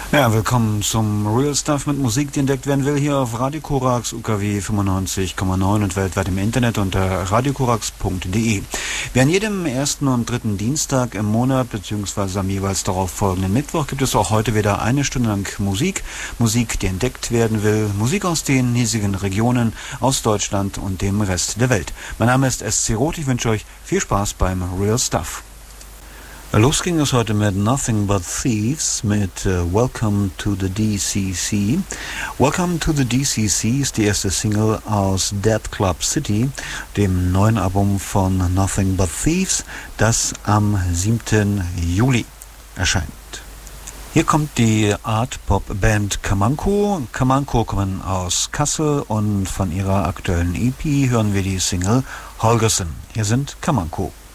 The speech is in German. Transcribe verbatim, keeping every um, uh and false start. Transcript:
Ja, willkommen zum Real Stuff mit Musik, die entdeckt werden will, hier auf Radio Korax, U K W fünfundneunzig Komma neun und weltweit im Internet unter radiokorax punkt de. Wie an jedem ersten und dritten Dienstag im Monat, beziehungsweise am jeweils darauf folgenden Mittwoch, gibt es auch heute wieder eine Stunde lang Musik. Musik, die entdeckt werden will. Musik aus den hiesigen Regionen, aus Deutschland und dem Rest der Welt. Mein Name ist S C Roth, ich wünsche euch viel Spaß beim Real Stuff. Los ging es heute mit Nothing But Thieves mit uh, Welcome to the D C C. Welcome to the D C C ist die erste Single aus Dead Club City, dem neuen Album von Nothing But Thieves, das am siebten Juli erscheint. Hier kommt die Art-Pop-Band Kamanko. Kamanko kommen aus Kassel und von ihrer aktuellen E P hören wir die Single Holgersen. Hier sind Kamanko.